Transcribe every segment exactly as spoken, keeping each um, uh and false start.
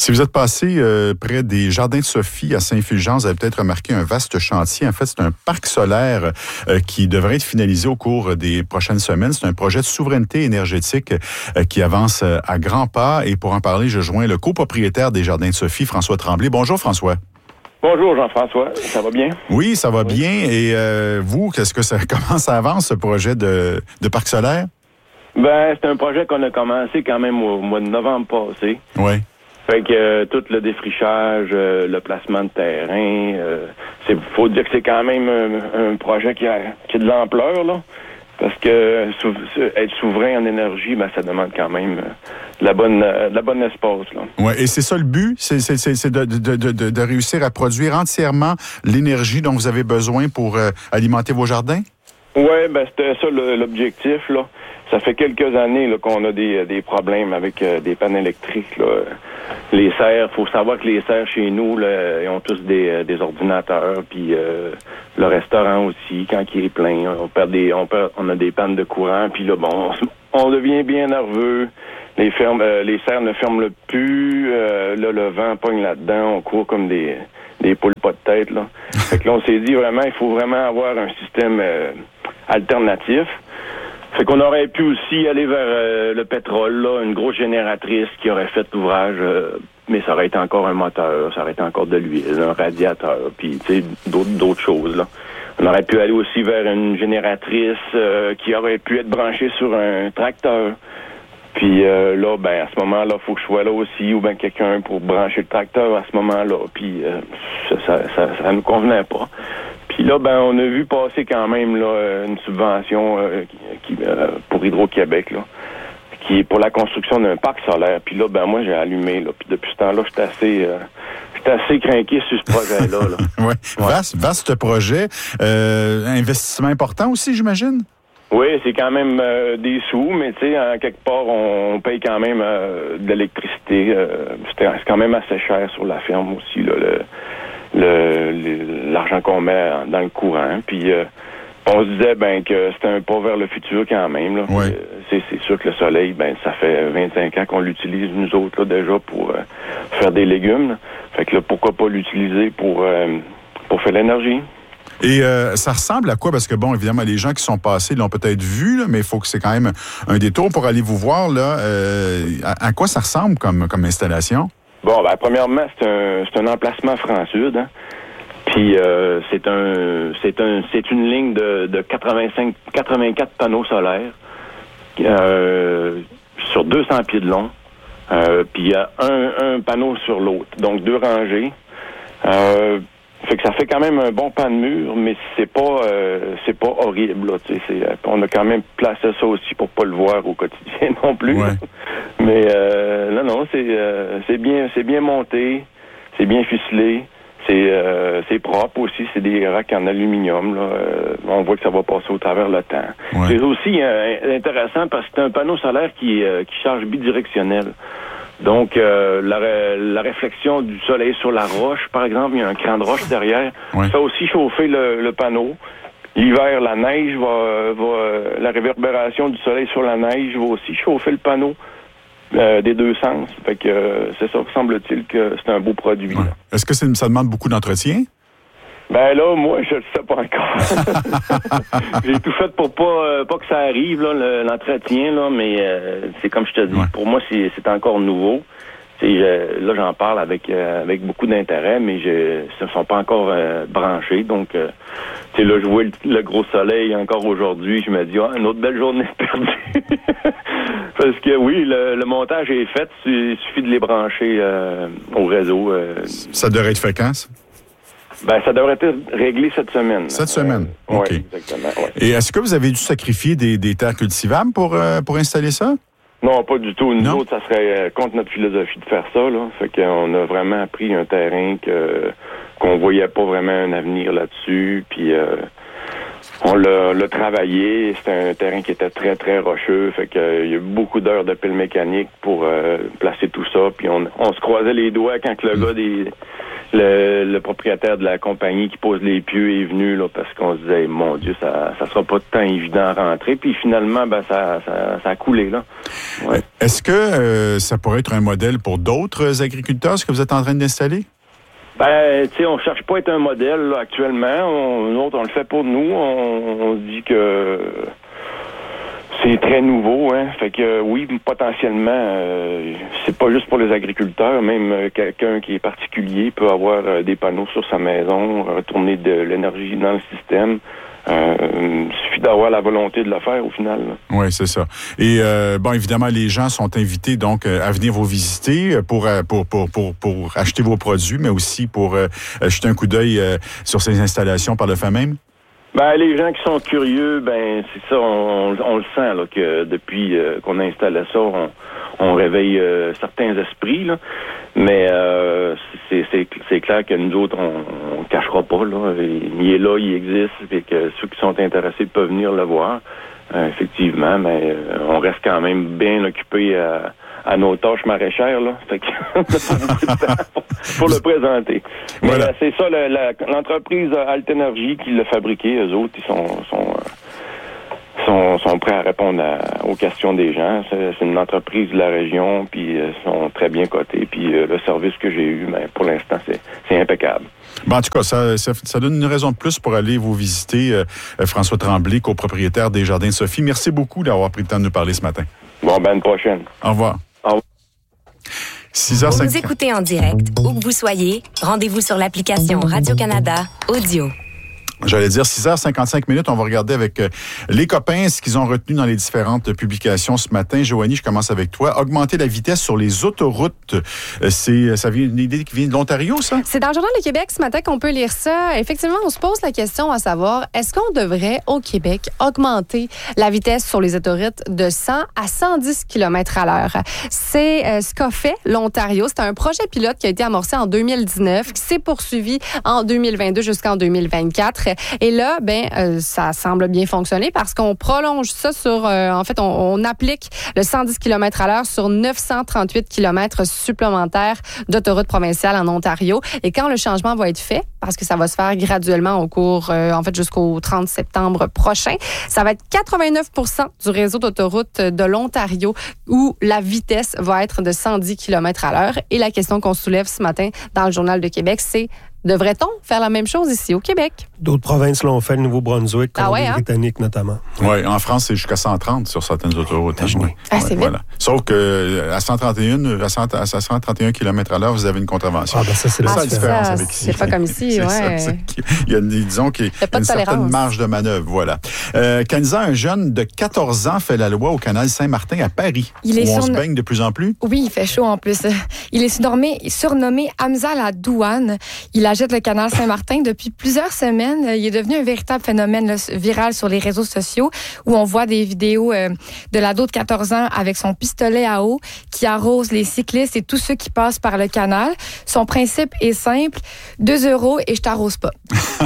Si vous êtes passé euh, près des Jardins de Sophie à Saint-Fulgence, vous avez peut-être remarqué un vaste chantier. En fait, c'est un parc solaire euh, qui devrait être finalisé au cours des prochaines semaines. C'est un projet de souveraineté énergétique euh, qui avance euh, à grands pas. Et pour en parler, je joins le copropriétaire des Jardins de Sophie, François Tremblay. Bonjour, François. Bonjour Jean-François, ça va bien? Oui, ça va oui. bien. Et euh, vous, qu'est-ce que ça, comment ça avance, ce projet de, de parc solaire? Ben, c'est un projet qu'on a commencé quand même au mois de novembre passé. Oui. Fait que euh, tout le défrichage, euh, le placement de terrain, euh, c'est faut dire que c'est quand même un, un projet qui a, qui a de l'ampleur, là. Parce que sou, être souverain en énergie, ben, ça demande quand même euh, de la bonne, euh, de la bonne espace, là. Ouais, et c'est ça le but, c'est, c'est, c'est, c'est de, de, de, de réussir à produire entièrement l'énergie dont vous avez besoin pour euh, alimenter vos jardins? Oui, ben c'était ça le, l'objectif, là. Ça fait quelques années là, qu'on a des, des problèmes avec euh, des pannes électriques, là. Les serres, faut savoir que les serres chez nous, là, ils ont tous des, des ordinateurs, puis euh, le restaurant aussi, quand il est plein, on perd des, on perd, on a des pannes de courant, puis là, bon, on, on devient bien nerveux. Les fermes, euh, les serres ne ferment plus, euh, là, le vent pogne là-dedans, on court comme des, des poules pas de tête, là. Fait que là, on s'est dit vraiment, il faut vraiment avoir un système euh, alternatif. Fait qu'on aurait pu aussi aller vers euh, le pétrole, là, une grosse génératrice qui aurait fait l'ouvrage, euh, mais ça aurait été encore un moteur, ça aurait été encore de l'huile, un radiateur, puis tu sais, d'autres, d'autres choses, là. On aurait pu aller aussi vers une génératrice euh, qui aurait pu être branchée sur un tracteur. Puis euh, là, ben à ce moment-là, faut que je sois là aussi, ou bien quelqu'un pour brancher le tracteur à ce moment-là. Puis euh, ça, ça, ça, ça nous convenait pas. Puis là, ben on a vu passer quand même là une subvention euh, qui, euh, pour Hydro-Québec, là, qui est pour la construction d'un parc solaire. Puis là, ben moi j'ai allumé, là. Puis depuis ce temps-là, j'étais assez euh, j'étais assez craqué sur ce projet-là. Là. ouais. Ouais. Vaste, vaste projet. Euh, investissement important aussi, j'imagine? Oui, c'est quand même euh, des sous, mais tu sais, en quelque part, on paye quand même euh, de l'électricité. Euh, c'est, c'est quand même assez cher sur la ferme aussi, là, le, le, le, l'argent qu'on met dans le courant. Puis euh, on se disait ben que c'était un pas vers le futur quand même. Là. Oui. Euh, c'est, c'est sûr que le soleil, ben ça fait vingt-cinq ans qu'on l'utilise, nous autres, là, déjà, pour euh, faire des légumes. Là. Fait que là, pourquoi pas l'utiliser pour, euh, pour faire l'énergie? Et euh, ça ressemble à quoi? Parce que, bon, évidemment, les gens qui sont passés l'ont peut-être vu, là, mais il faut que c'est quand même un détour pour aller vous voir. Là, euh, à, à quoi ça ressemble comme, comme installation? Bon, ben premièrement, c'est un, c'est un emplacement franc-sud. Hein? Puis euh, c'est un c'est un c'est une ligne de, de quatre-vingt-cinq quatre-vingt-quatre panneaux solaires euh, sur deux cents pieds de long. Euh, puis il y a un, un panneau sur l'autre, donc deux rangées. Euh, Fait que ça fait quand même un bon pan de mur, mais c'est pas euh, c'est pas horrible, là, tu sais, c'est, on a quand même placé ça aussi pour pas le voir au quotidien non plus. Ouais. Mais euh, non, non, c'est euh, c'est bien c'est bien monté, c'est bien ficelé, c'est euh, c'est propre aussi, c'est des racks en aluminium, là. Euh, on voit que ça va passer au travers le temps. Ouais. C'est aussi euh, intéressant parce que c'est un panneau solaire qui euh, qui charge bidirectionnel. Donc, euh, la, la réflexion du soleil sur la roche, par exemple, il y a un cran de roche derrière, ouais. Ça aussi chauffer le, le panneau. L'hiver, la neige va, va, la réverbération du soleil sur la neige va aussi chauffer le panneau euh, des deux sens. Fait que euh, c'est ça, semble-t-il que c'est un beau produit. Ouais. Est-ce que c'est, ça demande beaucoup d'entretien? Ben là, moi, je ne sais pas encore. J'ai tout fait pour pas euh, pas que ça arrive, là, le, l'entretien, là, mais euh, c'est comme je te dis, ouais. Pour moi, c'est, c'est encore nouveau. Je, là, j'en parle avec euh, avec beaucoup d'intérêt, mais je ne sont pas encore euh, branchés. Donc, euh, tu sais, là, je vois le, le gros soleil encore aujourd'hui. Je me dis, ah, une autre belle journée perdue. Parce que oui, le, le montage est fait. Il suffit de les brancher euh, au réseau. Euh, ça devrait être fait quand, ça? Ben, ça devrait être réglé cette semaine. Cette semaine? Euh, OK. Oui, exactement. Ouais. Et est-ce que vous avez dû sacrifier des, des terres cultivables pour, euh, pour installer ça? Non, pas du tout. Nous non? autres, ça serait euh, contre notre philosophie de faire ça, là. Fait qu'on a vraiment pris un terrain que qu'on voyait pas vraiment un avenir là-dessus. Puis, euh, On l'a, l'a travaillé. C'était un terrain qui était très, très rocheux. Fait que euh, il y a eu beaucoup d'heures de pile mécanique pour euh, placer tout ça. Puis on, on se croisait les doigts quand le gars des... Le, le propriétaire de la compagnie qui pose les pieux est venu là, parce qu'on se disait, mon Dieu, ça ça sera pas tant évident à rentrer. Puis finalement, ben ça, ça, ça a coulé. Là. Ouais. Est-ce que euh, ça pourrait être un modèle pour d'autres agriculteurs, ce que vous êtes en train d'installer? Ben, tu sais, on cherche pas à être un modèle là, actuellement. On, nous autres, on le fait pour nous. On, on se dit que c'est très nouveau, hein. Fait que oui, potentiellement, euh, c'est pas juste pour les agriculteurs. Même euh, quelqu'un qui est particulier peut avoir euh, des panneaux sur sa maison, retourner de l'énergie dans le système. Euh, il suffit d'avoir la volonté de le faire au final. Oui, c'est ça. Et euh, bon, évidemment, les gens sont invités donc à venir vous visiter pour pour pour pour, pour acheter vos produits, mais aussi pour euh, jeter un coup d'œil euh, sur ces installations par le fait même. Ben, les gens qui sont curieux, ben c'est ça, on, on le sent là que depuis euh, qu'on a installé ça, on, on réveille euh, certains esprits là. Mais euh, c'est, c'est, c'est clair que nous autres, on, on cachera pas là. Il est là, il existe, et que ceux qui sont intéressés peuvent venir le voir. Euh, effectivement, mais euh, on reste quand même bien occupé à, à nos tâches maraîchères là. Fait que on n'a pas beaucoup de temps pour, pour le présenter. Mais voilà. euh, c'est ça, la, la, l'entreprise Altenergy qui l'a fabriqué, eux autres, ils sont sont euh, sont, sont prêts à répondre à, aux questions des gens. C'est, c'est une entreprise de la région, puis euh, sont très bien cotés. Puis euh, le service que j'ai eu, ben, pour l'instant, c'est, c'est impeccable. Ben, en tout cas, ça, ça, ça donne une raison de plus pour aller vous visiter, euh, François Tremblay, copropriétaire des Jardins de Sophie. Merci beaucoup d'avoir pris le temps de nous parler ce matin. Bon, ben, à une prochaine. Au revoir. Au revoir. six heures cinq... Vous nous écoutez en direct, où que vous soyez, rendez-vous sur l'application Radio-Canada Audio. J'allais dire six heures cinquante-cinq minutes, on va regarder avec euh, les copains ce qu'ils ont retenu dans les différentes publications ce matin. Joanie, je commence avec toi. Augmenter la vitesse sur les autoroutes, euh, c'est ça vient une idée qui vient de l'Ontario, ça? C'est dans le Journal de Québec ce matin qu'on peut lire ça. Effectivement, on se pose la question à savoir, est-ce qu'on devrait, au Québec, augmenter la vitesse sur les autoroutes de cent à cent dix kilomètres à l'heure? C'est euh, ce qu'a fait l'Ontario. C'est un projet pilote qui a été amorcé en deux mille dix-neuf, qui s'est poursuivi en deux mille vingt-deux jusqu'en deux mille vingt-quatre. Et là, ben, euh, ça semble bien fonctionner parce qu'on prolonge ça sur, euh, en fait, on, on applique le cent dix kilomètres à l'heure sur neuf cent trente-huit kilomètres supplémentaires d'autoroutes provinciales en Ontario. Et quand le changement va être fait, parce que ça va se faire graduellement au cours, euh, en fait, jusqu'au trente septembre prochain, ça va être quatre-vingt-neuf pour cent du réseau d'autoroutes de l'Ontario où la vitesse va être de cent dix kilomètres à l'heure. Et la question qu'on soulève ce matin dans le Journal de Québec, c'est devrait-on faire la même chose ici au Québec? D'autres provinces l'ont fait, le Nouveau-Brunswick, ah ouais, hein? Britannique notamment. Oui, en France, c'est jusqu'à cent trente sur certaines autoroutes. Ah, oui. ah, c'est ouais, vite. Voilà. Sauf que à cent trente et un, à cent, à cent trente et un kilomètres à l'heure, vous avez une contravention. Ah, ben ça, c'est ah, la c'est différence ça, avec ici. C'est pas comme ici, c'est ouais. Ça, c'est, il y a, disons qu'il y a, il y a pas une de certaine tolérance. marge de manœuvre, voilà. Euh, Kenza, un jeune de quatorze ans fait la loi au canal Saint-Martin à Paris, il est où on surno... se baigne de plus en plus. Oui, il fait chaud en plus. Il est surnommé, surnommé Hamza la douane. Il agite le canal Saint-Martin depuis plusieurs semaines. Il est devenu un véritable phénomène là, viral sur les réseaux sociaux où on voit des vidéos euh, de l'ado de quatorze ans avec son pistolet à eau qui arrose les cyclistes et tous ceux qui passent par le canal. Son principe est simple, deux euros et je t'arrose pas.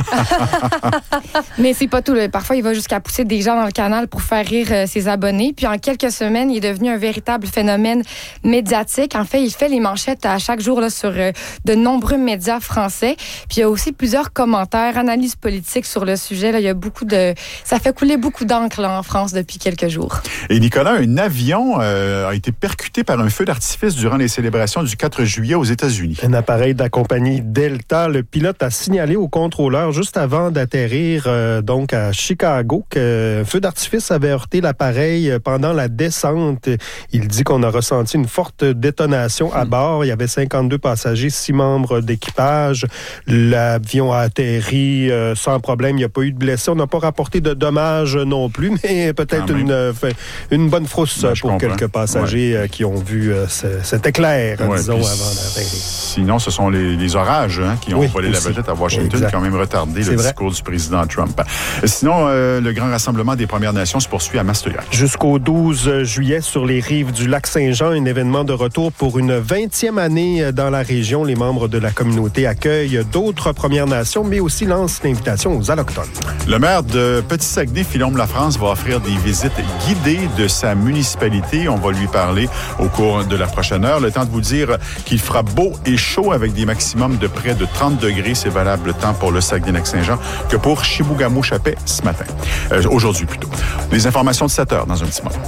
Mais c'est pas tout. Là. Parfois, il va jusqu'à pousser des gens dans le canal pour faire rire euh, ses abonnés. Puis en quelques semaines, il est devenu un véritable phénomène médiatique. En fait, il fait les manchettes à chaque jour là, sur euh, de nombreux médias français. Puis il y a aussi plusieurs commentaires, analyses politiques sur le sujet. Là, il y a beaucoup de, ça fait couler beaucoup d'encre là, en France depuis quelques jours. Et Nicolas, un avion euh, a été percuté par un feu d'artifice durant les célébrations du quatre juillet aux États-Unis. Un appareil de la compagnie Delta, le pilote a signalé au contrôleur juste avant d'atterrir euh, donc à Chicago qu'un feu d'artifice avait heurté l'appareil pendant la descente. Il dit qu'on a ressenti une forte détonation à bord. Il y avait cinquante-deux passagers, six membres d'équipage. L'avion a atterri euh, sans problème. Il n'y a pas eu de blessés. On n'a pas rapporté de dommages non plus, mais peut-être une, euh, une bonne frousse ben, pour comprends. quelques passagers ouais. euh, qui ont vu euh, ce, cet éclair, ouais, disons, avant d'atterrir. Sinon, ce sont les, les orages hein, qui ont oui, volé aussi. la vedette à Washington, exact. qui ont même retardé C'est le vrai. discours du président Trump. Sinon, euh, le grand rassemblement des Premières Nations se poursuit à Mastoyac. Jusqu'au douze juillet, sur les rives du lac Saint-Jean, un événement de retour pour une vingtième année dans la région. Les membres de la communauté accueillent d'autres Premières Nations, mais aussi lancent l'invitation aux Allochtones. Le maire de Petit-Saguenay, Philombe Lafrance, va offrir des visites guidées de sa municipalité. On va lui parler au cours de la prochaine heure. Le temps de vous dire qu'il fera beau et chaud avec des maximums de près de trente degrés. C'est valable tant pour le Saguenay-Lac-Saint-Jean que pour Chibougamau-Chappais ce matin. Euh, aujourd'hui plutôt. Les informations de sept heures dans un petit moment.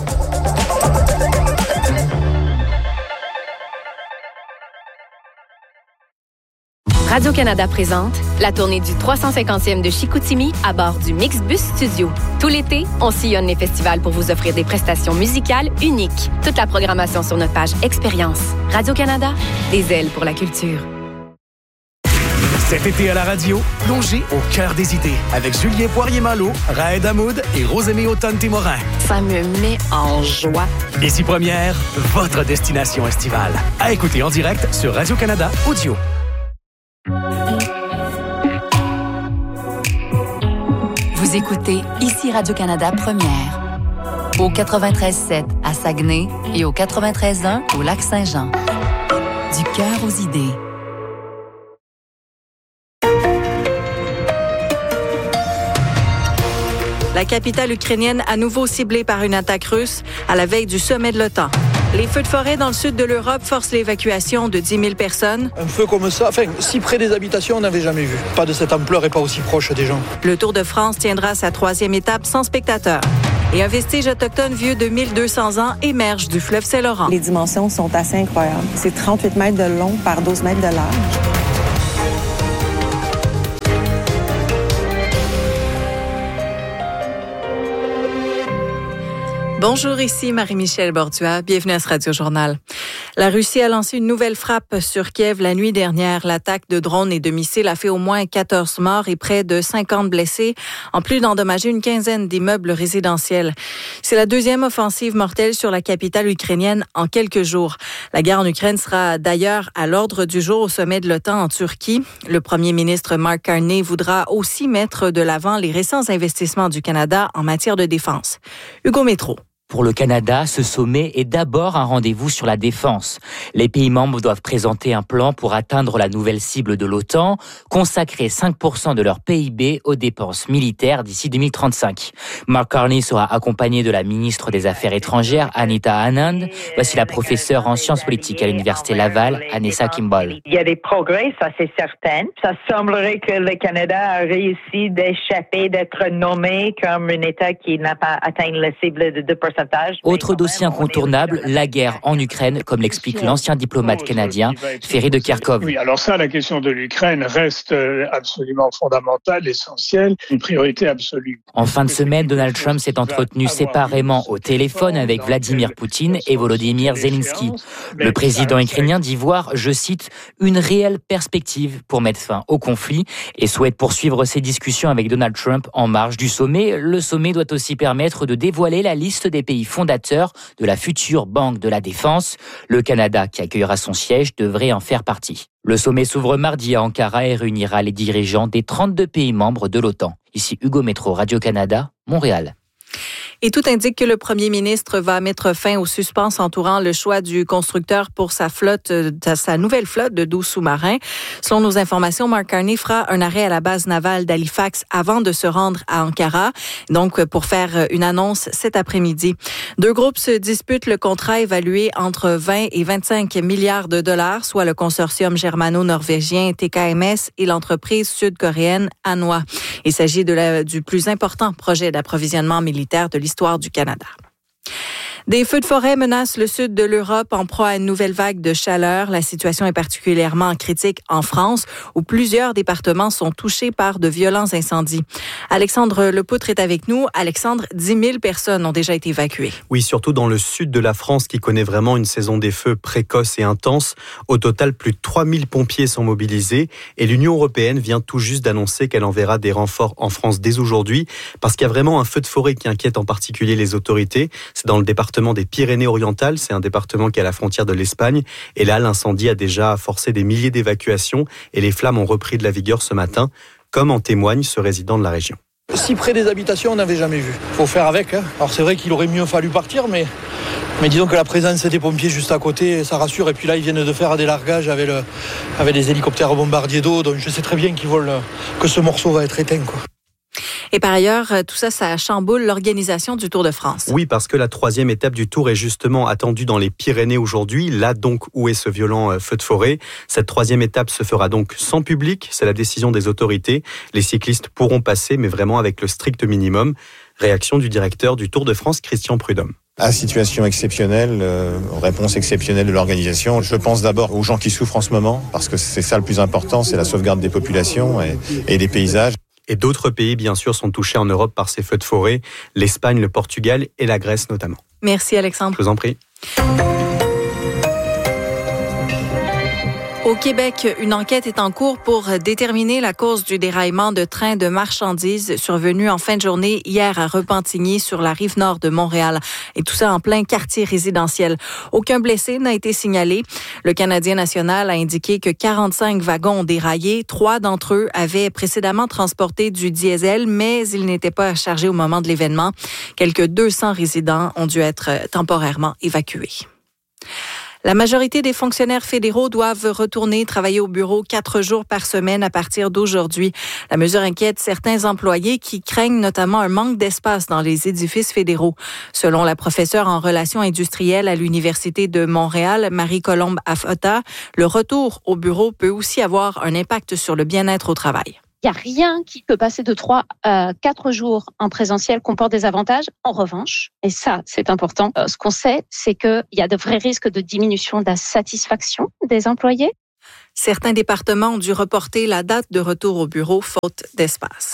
Radio-Canada présente la tournée du trois cent cinquantième de Chicoutimi à bord du Mixbus Studio. Tout l'été, on sillonne les festivals pour vous offrir des prestations musicales uniques. Toute la programmation sur notre page Expérience. Radio-Canada, des ailes pour la culture. Cet été à la radio, plongez au cœur des idées avec Julien Poirier-Malo, Raed Hamoud et Rosemée Automne-Témorin. Ça me met en joie. Ici Première, votre destination estivale. À écouter en direct sur Radio-Canada Audio. Vous écoutez ici Radio-Canada Première. Au quatre-vingt-treize sept à Saguenay et au quatre-vingt-treize un au Lac-Saint-Jean. Du cœur aux idées. La capitale ukrainienne à nouveau ciblée par une attaque russe à la veille du sommet de l'OTAN. Les feux de forêt dans le sud de l'Europe forcent l'évacuation de dix mille personnes. Un feu comme ça, enfin, si près des habitations, on n'avait jamais vu. Pas de cette ampleur et pas aussi proche des gens. Le Tour de France tiendra sa troisième étape sans spectateurs. Et un vestige autochtone vieux de mille deux cents ans émerge du fleuve Saint-Laurent. Les dimensions sont assez incroyables. C'est trente-huit mètres de long par douze mètres de large. Bonjour, ici Marie-Michel Bordua. Bienvenue à ce Radio-Journal. La Russie a lancé une nouvelle frappe sur Kiev la nuit dernière. L'attaque de drones et de missiles a fait au moins quatorze morts et près de cinquante blessés, en plus d'endommager une quinzaine d'immeubles résidentiels. C'est la deuxième offensive mortelle sur la capitale ukrainienne en quelques jours. La guerre en Ukraine sera d'ailleurs à l'ordre du jour au sommet de l'OTAN en Turquie. Le premier ministre Mark Carney voudra aussi mettre de l'avant les récents investissements du Canada en matière de défense. Hugo Métro. Pour le Canada, ce sommet est d'abord un rendez-vous sur la défense. Les pays membres doivent présenter un plan pour atteindre la nouvelle cible de l'OTAN, consacrer cinq pour cent de leur P I B aux dépenses militaires d'ici deux mille trente-cinq. Mark Carney sera accompagné de la ministre des Affaires étrangères, Anita Anand. Voici la professeure en sciences politiques à l'Université Laval, Anessa Kimball. Il y a des progrès, ça c'est certain. Ça semblerait que le Canada a réussi d'échapper, d'être nommé comme un État qui n'a pas atteint la cible de deux pour cent. Autre dossier incontournable, la guerre en Ukraine, comme l'explique l'ancien diplomate canadien Ferry de Kerkhove. Oui, alors ça, la question de l'Ukraine reste absolument fondamentale, essentielle, une priorité absolue. En fin de semaine, Donald Trump s'est entretenu séparément au téléphone avec Vladimir Poutine et Volodymyr Zelensky. Le président ukrainien dit voir, je cite, une réelle perspective pour mettre fin au conflit et souhaite poursuivre ses discussions avec Donald Trump en marge du sommet. Le sommet doit aussi permettre de dévoiler la liste des pays fondateurs de la future Banque de la Défense. Le Canada, qui accueillera son siège, devrait en faire partie. Le sommet s'ouvre mardi à Ankara et réunira les dirigeants des trente-deux pays membres de l'OTAN. Ici Hugo Métro, Radio-Canada, Montréal. Et tout indique que le premier ministre va mettre fin au suspense entourant le choix du constructeur pour sa flotte, sa nouvelle flotte de douze sous-marins. Selon nos informations, Mark Carney fera un arrêt à la base navale d'Halifax avant de se rendre à Ankara, donc pour faire une annonce cet après-midi. Deux groupes se disputent le contrat évalué entre vingt et vingt-cinq milliards de dollars, soit le consortium germano-norvégien T K M S et l'entreprise sud-coréenne Hanwha. Il s'agit de la, du plus important projet d'approvisionnement militaire de l'histoire du Canada. Des feux de forêt menacent le sud de l'Europe en proie à une nouvelle vague de chaleur. La situation est particulièrement critique en France, où plusieurs départements sont touchés par de violents incendies. Alexandre Lepoutre est avec nous. Alexandre, dix mille personnes ont déjà été évacuées. Oui, surtout dans le sud de la France qui connaît vraiment une saison des feux précoce et intense. Au total, plus de trois mille pompiers sont mobilisés et l'Union européenne vient tout juste d'annoncer qu'elle enverra des renforts en France dès aujourd'hui parce qu'il y a vraiment un feu de forêt qui inquiète en particulier les autorités. C'est dans le département des Pyrénées-Orientales, c'est un département qui est à la frontière de l'Espagne. Et là, l'incendie a déjà forcé des milliers d'évacuations et les flammes ont repris de la vigueur ce matin, comme en témoigne ce résident de la région. Si près des habitations, on n'avait jamais vu. Faut faire avec. Hein. Alors c'est vrai qu'il aurait mieux fallu partir, mais, mais disons que la présence des pompiers juste à côté, ça rassure. Et puis là, ils viennent de faire des largages avec, le, avec les hélicoptères bombardiers d'eau. Donc je sais très bien qu'ils veulent que ce morceau va être éteint, quoi. Et par ailleurs, tout ça, ça chamboule l'organisation du Tour de France. Oui, parce que la troisième étape du Tour est justement attendue dans les Pyrénées aujourd'hui, là donc où est ce violent feu de forêt. Cette troisième étape se fera donc sans public, c'est la décision des autorités. Les cyclistes pourront passer, mais vraiment avec le strict minimum. Réaction du directeur du Tour de France, Christian Prudhomme. À situation exceptionnelle, euh, réponse exceptionnelle de l'organisation. Je pense d'abord aux gens qui souffrent en ce moment, parce que c'est ça le plus important, c'est la sauvegarde des populations et, et des paysages. Et d'autres pays, bien sûr, sont touchés en Europe par ces feux de forêt. L'Espagne, le Portugal et la Grèce notamment. Merci Alexandre. Je vous en prie. Au Québec, une enquête est en cours pour déterminer la cause du déraillement de trains de marchandises survenu en fin de journée hier à Repentigny sur la rive nord de Montréal. Et tout ça en plein quartier résidentiel. Aucun blessé n'a été signalé. Le Canadien national a indiqué que quarante-cinq wagons ont déraillé. Trois d'entre eux avaient précédemment transporté du diesel, mais ils n'étaient pas chargés au moment de l'événement. Quelques deux cents résidents ont dû être temporairement évacués. La majorité des fonctionnaires fédéraux doivent retourner travailler au bureau quatre jours par semaine à partir d'aujourd'hui. La mesure inquiète certains employés qui craignent notamment un manque d'espace dans les édifices fédéraux. Selon la professeure en relations industrielles à l'Université de Montréal, Marie-Colombe Afota, le retour au bureau peut aussi avoir un impact sur le bien-être au travail. Il n'y a rien qui peut passer de trois à quatre jours en présentiel comporte des avantages. En revanche, et ça, c'est important, euh, ce qu'on sait, c'est qu'il y a de vrais risques de diminution de la satisfaction des employés. Certains départements ont dû reporter la date de retour au bureau faute d'espace.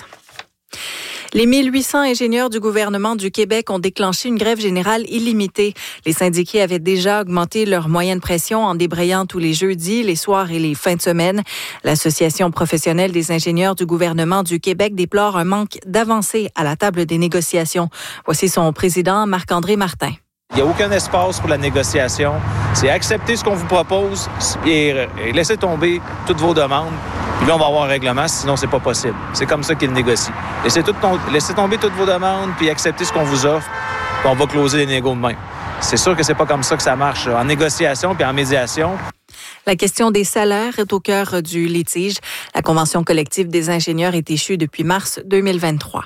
Les mille huit cents ingénieurs du gouvernement du Québec ont déclenché une grève générale illimitée. Les syndiqués avaient déjà augmenté leur moyenne pression en débrayant tous les jeudis, les soirs et les fins de semaine. L'Association professionnelle des ingénieurs du gouvernement du Québec déplore un manque d'avancée à la table des négociations. Voici son président, Marc-André Martin. Il n'y a aucun espace pour la négociation. C'est accepter ce qu'on vous propose et laisser tomber toutes vos demandes. Puis là, on va avoir un règlement, sinon c'est pas possible. C'est comme ça qu'ils négocient. Laissez, tout ton... laissez tomber toutes vos demandes, puis acceptez ce qu'on vous offre, puis on va closer les négos demain. C'est sûr que c'est pas comme ça que ça marche, en négociation puis en médiation. La question des salaires est au cœur du litige. La Convention collective des ingénieurs est échue depuis mars deux mille vingt-trois.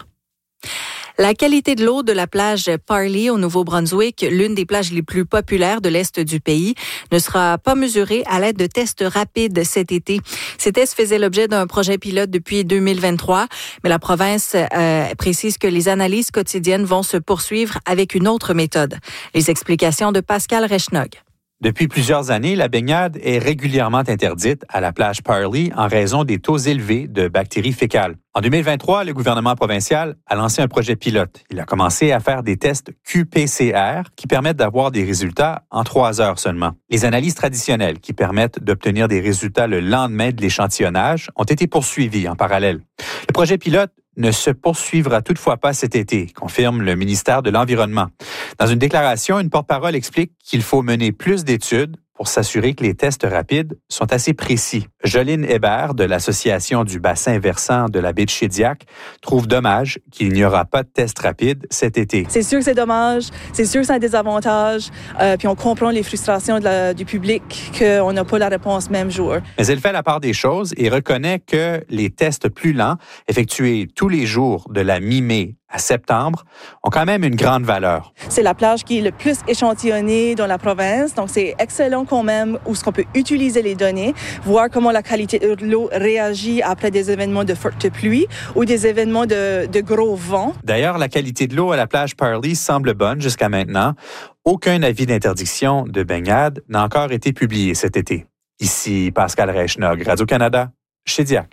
La qualité de l'eau de la plage Parley au Nouveau-Brunswick, l'une des plages les plus populaires de l'Est du pays, ne sera pas mesurée à l'aide de tests rapides cet été. Ces tests faisaient l'objet d'un projet pilote depuis deux mille vingt-trois, mais la province euh, précise que les analyses quotidiennes vont se poursuivre avec une autre méthode. Les explications de Pascal Rechnog. Depuis plusieurs années, la baignade est régulièrement interdite à la plage Parley en raison des taux élevés de bactéries fécales. En deux mille vingt-trois, le gouvernement provincial a lancé un projet pilote. Il a commencé à faire des tests Q P C R qui permettent d'avoir des résultats en trois heures seulement. Les analyses traditionnelles qui permettent d'obtenir des résultats le lendemain de l'échantillonnage ont été poursuivies en parallèle. Le projet pilote ne se poursuivra toutefois pas cet été, confirme le ministère de l'Environnement. Dans une déclaration, une porte-parole explique qu'il faut mener plus d'études pour s'assurer que les tests rapides sont assez précis. Jolene Hébert, de l'Association du bassin versant de la baie de Shediac, trouve dommage qu'il n'y aura pas de tests rapides cet été. C'est sûr que c'est dommage, c'est sûr que ça a des avantages, euh, puis on comprend les frustrations de la, du public qu'on n'a pas la réponse même jour. Mais elle fait la part des choses et reconnaît que les tests plus lents, effectués tous les jours de la mi-mai à septembre, ont quand même une grande valeur. C'est la plage qui est le plus échantillonnée dans la province, donc c'est excellent quand même où ce qu'on peut utiliser les données, voir comment la qualité de l'eau réagit après des événements de forte pluie ou des événements de, de gros vent. D'ailleurs, la qualité de l'eau à la plage Parley semble bonne jusqu'à maintenant. Aucun avis d'interdiction de baignade n'a encore été publié cet été. Ici Pascal Rechnog, Radio-Canada, Shediac.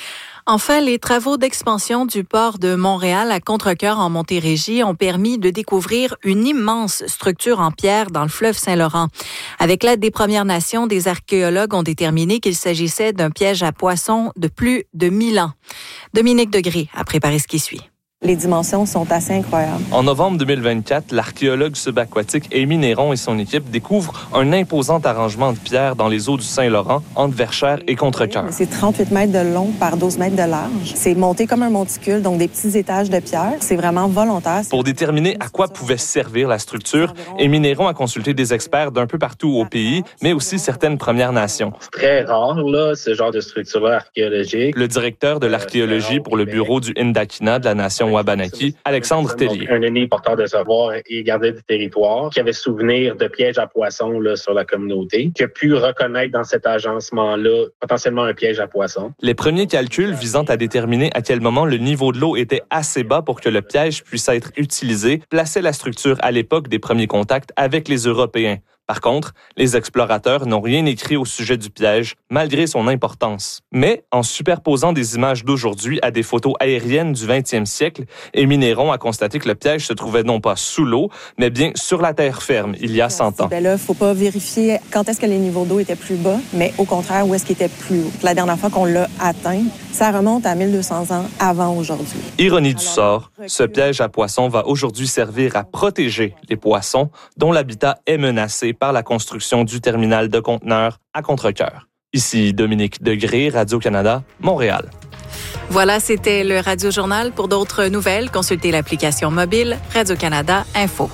Enfin, les travaux d'expansion du port de Montréal à Contrecœur en Montérégie ont permis de découvrir une immense structure en pierre dans le fleuve Saint-Laurent. Avec l'aide des Premières Nations, des archéologues ont déterminé qu'il s'agissait d'un piège à poissons de plus de mille ans. Dominique Degré a préparé ce qui suit. Les dimensions sont assez incroyables. En novembre deux mille vingt-quatre, l'archéologue subaquatique Amy Néron et son équipe découvrent un imposant arrangement de pierres dans les eaux du Saint-Laurent entre Verchères et Contrecœur. C'est trente-huit mètres de long par douze mètres de large. C'est monté comme un monticule, donc des petits étages de pierre. C'est vraiment volontaire. Pour déterminer à quoi pouvait servir la structure, Amy Néron a consulté des experts d'un peu partout au pays, mais aussi certaines Premières Nations. C'est très rare, là, ce genre de structure archéologique. Le directeur de l'archéologie pour le bureau du Indakina de la Nation Wabanaki, Alexandre Tellier. Un ennemi porteur de savoir et gardien du territoire qui avait souvenir de pièges à poissons là, sur la communauté, qui a pu reconnaître dans cet agencement-là potentiellement un piège à poissons. Les premiers calculs visant à déterminer à quel moment le niveau de l'eau était assez bas pour que le piège puisse être utilisé plaçaient la structure à l'époque des premiers contacts avec les Européens. Par contre, les explorateurs n'ont rien écrit au sujet du piège, malgré son importance. Mais, en superposant des images d'aujourd'hui à des photos aériennes du vingtième siècle, Amy Néron a constaté que le piège se trouvait non pas sous l'eau, mais bien sur la terre ferme, il y a cent ans. Ben là, il ne faut pas vérifier quand est-ce que les niveaux d'eau étaient plus bas, mais au contraire, où est-ce qu'ils étaient plus haut. La dernière fois qu'on l'a atteint, ça remonte à mille deux cents ans avant aujourd'hui. Ironie du sort, ce piège à poissons va aujourd'hui servir à protéger les poissons dont l'habitat est menacé par la construction du terminal de conteneurs à Contrecœur. Ici Dominique Degré, Radio-Canada, Montréal. Voilà, c'était le Radio-Journal. Pour d'autres nouvelles, consultez l'application mobile Radio-Canada Info.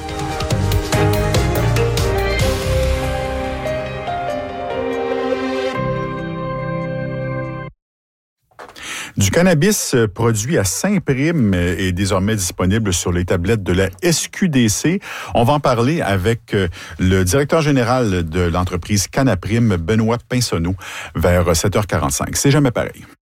Du cannabis produit à Saint-Prime est désormais disponible sur les tablettes de la S Q D C. On va en parler avec le directeur général de l'entreprise Canaprime, Benoît Pinsonneau, vers sept heures quarante-cinq. C'est jamais pareil.